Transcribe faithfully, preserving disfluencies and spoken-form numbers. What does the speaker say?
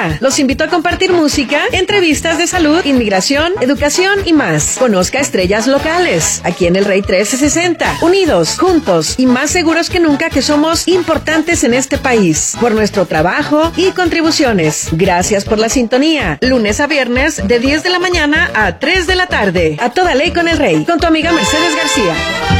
sesenta. Los invito a compartir música, entrevistas de salud, inmigración, educación y más. Conozca estrellas locales, aquí en el Rey trece sesenta. Unidos, juntos y más seguros que nunca que somos importantes en este país. Por nuestro trabajo y contribuciones. Gracias por la sintonía. Lunes a viernes de diez de la mañana a tres de la tarde. A toda ley con el Rey. Con tu amiga Mercedes García.